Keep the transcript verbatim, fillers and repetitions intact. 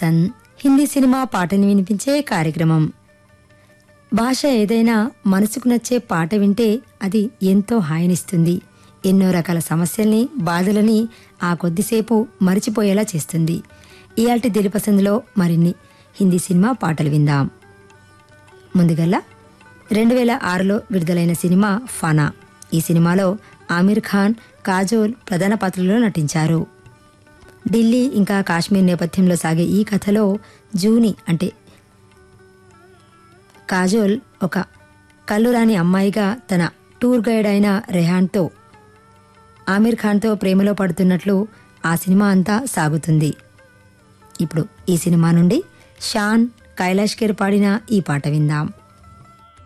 Pasand Hindi cinema పాటని వినిపించే కార్యక్రమం. భాష ఏదైనా మనసుకు నచ్చే పాట వింటే అది ఎంతో హాయినిస్తుంది. ఎన్నో రకాల సమస్యల్ని, బాధలని ఆ కొద్దిసేపు మరిచిపోయేలా చేస్తుంది. ఇయాల్టి దిలిపసంద్లో మరిన్ని హిందీ సినిమా పాటలు విందాం. ముందుగల్లా రెండు వేల ఆరులో విడుదలైన సినిమా ఫనా. ఈ సినిమాలో ఆమిర్ ఖాన్, కాజోల్ ప్రధాన పాత్రలో నటించారు. ఢిల్లీ ఇంకా కాశ్మీర్ నేపథ్యంలో సాగే ఈ కథలో జూని అంటే కాజోల్ ఒక కల్లురాని అమ్మాయిగా తన టూర్ గైడ్ అయిన రెహాన్తో ఆమిర్ ఖాన్తో ప్రేమలో పడుతున్నట్లు ఆ సినిమా అంతా సాగుతుంది. ఇప్పుడు ఈ సినిమా నుండి షాన్, కైలాష్ ఖేర్ పాడిన ఈ పాట విందాం.